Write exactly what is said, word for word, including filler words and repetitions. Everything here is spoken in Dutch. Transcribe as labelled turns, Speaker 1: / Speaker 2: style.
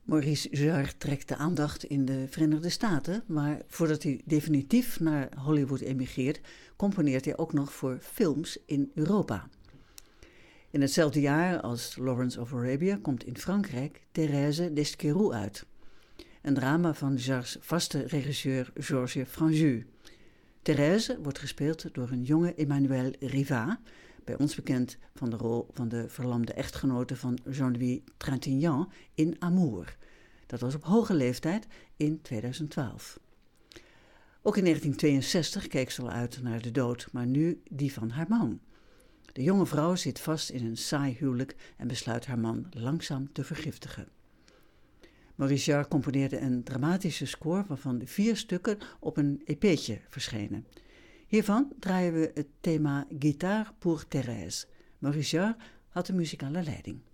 Speaker 1: Maurice Jarre trekt de aandacht in de Verenigde Staten, maar voordat hij definitief naar Hollywood emigreert, componeert hij ook nog voor films in Europa. In hetzelfde jaar als Lawrence of Arabia komt in Frankrijk Thérèse d'Esquerou uit. Een drama van Jarre's vaste regisseur Georges Franju. Thérèse wordt gespeeld door een jonge Emmanuelle Rivat, bij ons bekend van de rol van de verlamde echtgenote van Jean-Louis Trintignant in Amour. Dat was op hoge leeftijd in tweeduizend twaalf. Ook in negentien tweeënzestig keek ze al uit naar de dood, maar nu die van haar man. De jonge vrouw zit vast in een saai huwelijk en besluit haar man langzaam te vergiftigen. Maurice Jarre componeerde een dramatische score waarvan de vier stukken op een E P'tje verschenen. Hiervan draaien we het thema Guitare pour Thérèse. Maurice Jarre had de muzikale leiding.